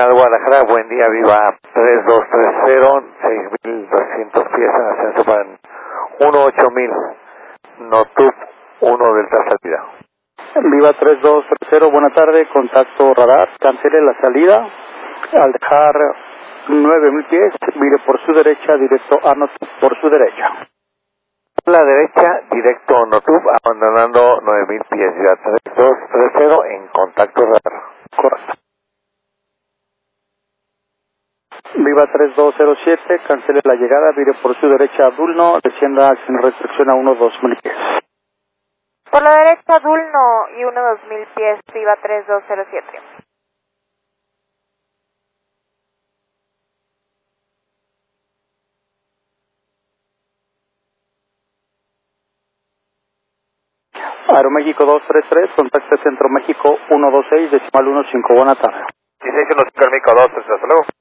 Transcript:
Terminal Guadalajara, buen día, viva 3230, 6200 pies en ascenso para 18000, Notub 1 Delta salida. Viva 3230, buena tarde, contacto radar, cancele la salida, al dejar 9000 pies, mire por su derecha, directo a Notub por su derecha. A la derecha, directo Notub, abandonando 9000 pies, viva 3230 en contacto radar. Correcto. Viva 3207, cancele la llegada, mire por su derecha a Dulno, descienda sin restricción a 2000 pies. Por la derecha Dulno y 2000 pies, Viva 3207. Aeroméxico 233, contacte Centro México 126, decimal 15, buena tarde. 1615 Aeroméxico 233, hasta luego.